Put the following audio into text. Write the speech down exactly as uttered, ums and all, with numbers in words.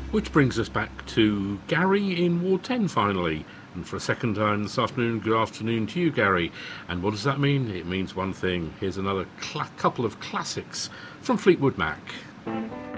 Which brings us back to Gary in Ward ten finally. And for a second time this afternoon, good afternoon to you, Gary. And what does that mean? It means one thing. Here's another cl- couple of classics from Fleetwood Mac.